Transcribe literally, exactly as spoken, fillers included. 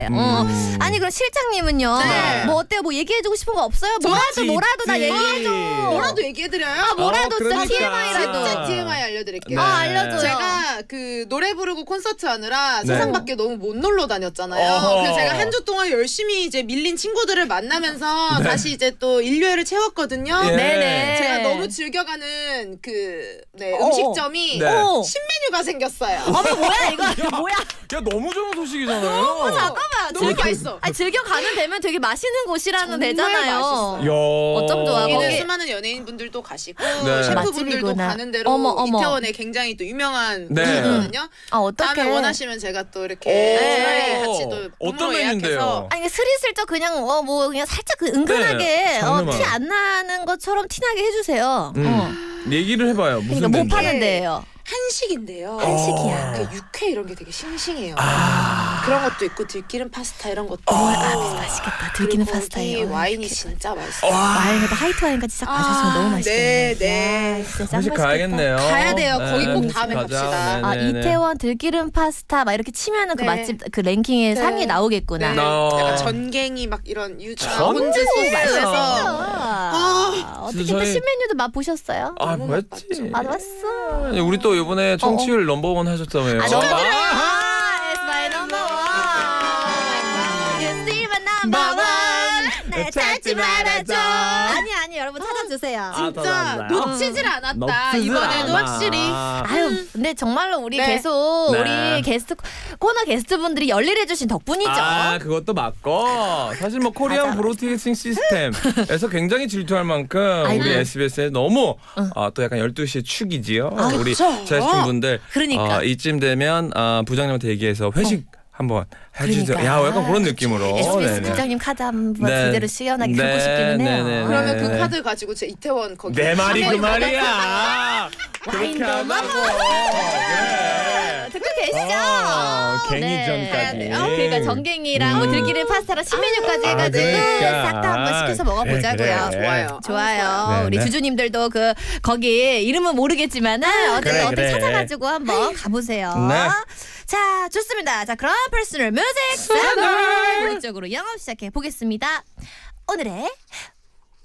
음. 어. 아니 그럼 실장님은요? 네. 뭐 어때요? 뭐 얘기해주고 싶은 거 없어요? 뭐라도 있지, 뭐라도 다 있지. 얘기해줘. 뭐라도 얘기해드려요? 아 뭐라도 어, 진짜 그러니까. 티엠아이라도. 진짜 티엠아이 알려드릴게요. 네. 아 알려줘요. 제가 그 노래 부르고 콘서트 하느라 네. 세상 밖에 너무 못 놀러 다녔잖아요. 어허. 그래서 제가 한 주 동안 열심히 이제 밀린 친구들을 만나면서 다시 이제 또 인류애를 채웠거든요. 예. 네네. 제가 너무 즐겨가는 그 네, 어. 음식점이 네. 어. 신메뉴가 생겼어요. 어머 뭐야 이거 뭐야? 야 너무 좋은 소식이잖아요. 어, 잠깐만. 너무 즐겨, 맛있어. 아니 즐겨 가면 되면 되게 맛있는 곳이라는 정말 되잖아요. 맛있어요. 야. 어쩜 좋아, 여기는 거기- 수많은 연예인분들도 가시고 네. 셰프분들도 맛집이구나. 가는 대로 어머, 어머. 이태원에 굉장히 또 유명한 네. 곳이거든요. 아 어떡해. 다음에 원하시면 제가 또 이렇게 오. 주말에 같이 또 어떤 룸으로 메뉴인데요? 예약해서 아니 스리슬쩍 그냥 어 뭐 그냥 살짝 그 은근하게 네, 어, 장르만. 티 안 나는 것처럼 티나게 해주세요. 음. 어. 얘기를 해봐요. 무슨 그러니까 못 메뉴? 파는 데예요. 한식인데요. 한식이야. 그 육회 이런 게 되게 싱싱해요. 아. 그런 것도 있고 들기름 파스타 이런 것도. 아 맛있겠다. 들기는 그리고 파스타예요. 거기 와인이 진짜 맛있어요. 와인에다 화이트 와인까지 싹 마셨으면 너무 맛있겠네. 네, 네. 야, 진짜 짱 한식 맛있겠다. 가야겠네요. 가야 돼요. 거기 꼭 한식 다음에 가자. 갑시다. 아 네네네. 이태원 들기름 파스타 막 이렇게 치면은 그 네. 맛집 그 랭킹에 네. 상위 나오겠구나. 네. 어. 약간 전갱이 막 이런 유자 전- 혼즈 소스에서 아, 어떻게 또 저희- 신메뉴도 맛보셨어요? 아 너무 뭐였지? 맛봤죠. 아 왔어. 아니, 우리 또 이번에 청취율 넘버원 하셨다며요. 아, 아, 축하드려요. It's my number one. You still my number one. 날 찾지 말아줘. 아니 아니 여러분 찾아주세요. 아, 더 진짜 달라요? 놓치질 않았다. 놓치질 이번에도 않아. 확실히. 아유 근데 정말로 우리 네. 계속 네. 우리 게스트 코너 게스트분들이 열일해주신 덕분이죠. 아 그것도 맞고 사실 뭐 코리안 맞아. 브로드캐스팅 시스템에서 굉장히 질투할 만큼 아이고. 우리 에스비에스에 너무 아, 또 약간 열두 시의 축이지요. 아, 우리 그쵸. 제작진분들 그러니까. 어, 이쯤 되면 아, 부장님한테 얘기해서 회식 한번 해주세요. 그러니까. 야 약간 그런 느낌으로. 에스비에스 네네. 부장님 카드 한번 네. 제대로 시원하게 네, 긁고 싶기는 해요. 네, 네, 그러면 네. 그 카드 가지고 제 이태원 거기. 내 말이 그 한번 말이야. 그렇게 와인도 하라고. 그래. 듣고 계시죠? 어, 갱이전까지. 네. 어, 그러니까 전갱이랑 뭐 음. 들기름 파스타랑 신메뉴까지 아, 해가지고 그러니까. 싹 다 한번 시켜서 먹어보자고요. 그래, 그래. 좋아요. 좋아요. 네, 우리 네. 주주님들도 그 거기 이름은 모르겠지만은 어쨌든 그래, 어떻게 그래. 찾아가지고 한번 가보세요. 네. 자, 좋습니다. 자, 그럼 퍼스널 뮤직 세븐 본격적으로 영업 시작해 보겠습니다. 오늘의